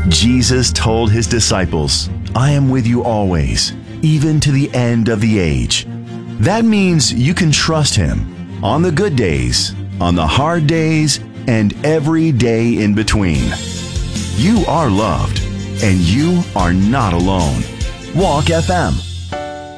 Jesus told his disciples, "I am with you always, even to the end of the age." That means you can trust him on the good days, on the hard days, and every day in between. You are loved, and you are not alone. Walk FM.